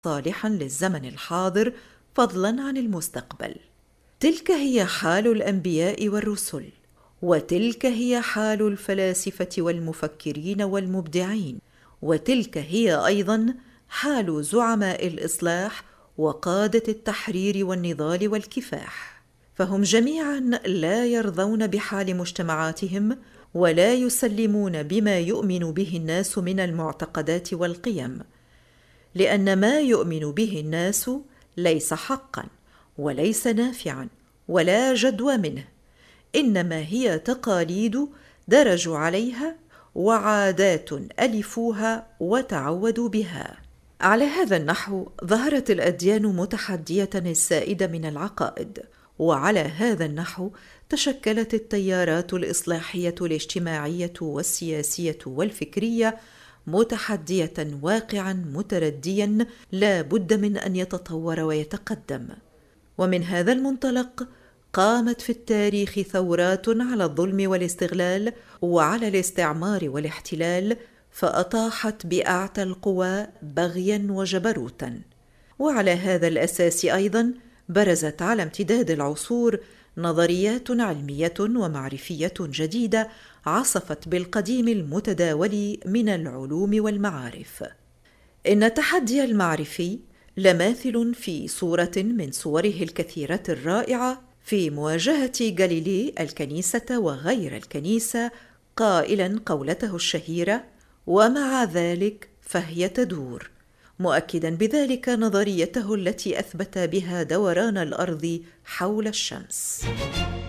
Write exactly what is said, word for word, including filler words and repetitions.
صالحا للزمن الحاضر فضلا عن المستقبل. تلك هي حال الأنبياء والرسل، وتلك هي حال الفلاسفة والمفكرين والمبدعين، وتلك هي أيضا حال زعماء الإصلاح وقادة التحرير والنضال والكفاح. فهم جميعا لا يرضون بحال مجتمعاتهم، ولا يسلمون بما يؤمن به الناس من المعتقدات والقيم، لأن ما يؤمن به الناس ليس حقا وليس نافعا ولا جدوى منه، إنما هي تقاليد درجوا عليها وعادات ألفوها وتعودوا بها. على هذا النحو ظهرت الأديان متحدية السائد من العقائد، وعلى هذا النحو تشكلت التيارات الإصلاحية الاجتماعية والسياسية والفكرية متحدية واقعا مترديا لا بد من أن يتطور ويتقدم. ومن هذا المنطلق قامت في التاريخ ثورات على الظلم والاستغلال وعلى الاستعمار والاحتلال، فأطاحت بأعتى القوى بغيا وجبروتا. وعلى هذا الأساس أيضا برزت على امتداد العصور نظريات علمية ومعرفية جديدة عصفت بالقديم المتداول من العلوم والمعارف. إن التحدي المعرفي لماثل في صورة من صوره الكثيرة الرائعة في مواجهة غاليلي الكنيسة وغير الكنيسة، قائلا قولته الشهيرة: ومع ذلك فهي تدور، مؤكدا بذلك نظريته التي أثبت بها دوران الأرض حول الشمس.